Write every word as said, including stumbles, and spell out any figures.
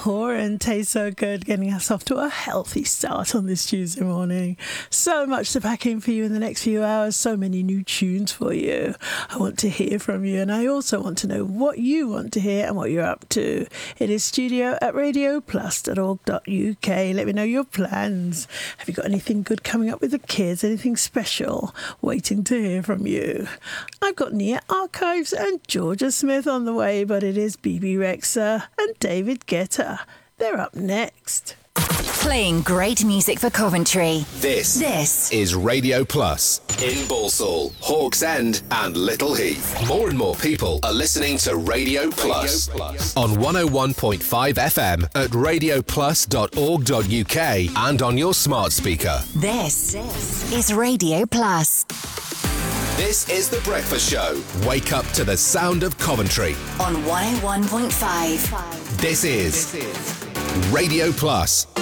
Horan, Tastes So Good, getting us off to a healthy start on this Tuesday morning. So much to pack in for you in the next few hours, so many new tunes for you. I want to hear from you, and I also want to know what you want to hear and what you're up to. It is studio at radio plus dot org dot U K. Let me know your plans. Have you got anything good coming up with the kids? Anything special? Waiting to hear from you. I've got Nia Archives and Georgia Smith on the way, but it is B B Rexa and David Guetta. They're up next. Playing great music for Coventry. This, this is Radio Plus in Balsall, Hawks End and Little Heath. More and more people are listening to Radio Plus, Radio Plus. On one oh one point five F M at radio plus dot org dot U K and on your smart speaker. This, this is Radio Plus. This is The Breakfast Show. Wake up to the sound of Coventry. On one oh one point five. This is, this is Radio Plus.